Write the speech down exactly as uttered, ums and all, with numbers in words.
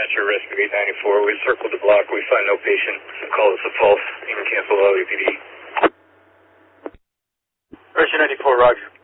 dispatcher, rescue eight ninety-four. We circled the block. We find no patient. Call us a pulse. You can cancel L A P D. Rescue ninety-four, roger.